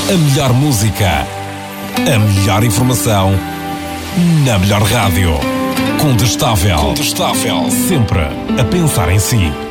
A melhor música, a melhor informação, na melhor rádio. Contestável. Sempre a pensar em si.